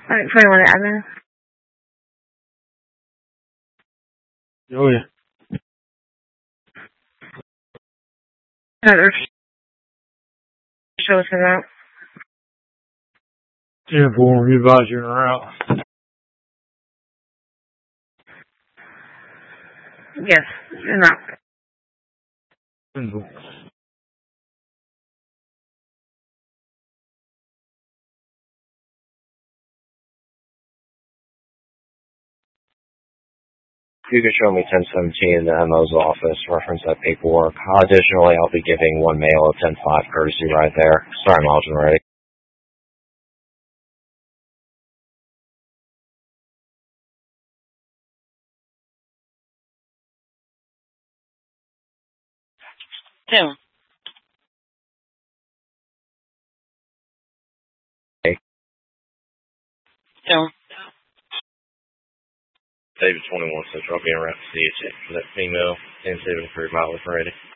Alright, 21 admin. Oh, yeah. Another shows him out. 10-4, we advise you in a route. Yes, you're not. 10-4. You can show me 1017 in the MO's office, reference that paperwork. Additionally, I'll be giving one mail of 10-5 courtesy right there. Sorry, Miles, when ready. Two. Hey. Two. David 21 Central, I'll be around to see you for that female 1073 Miles, ready.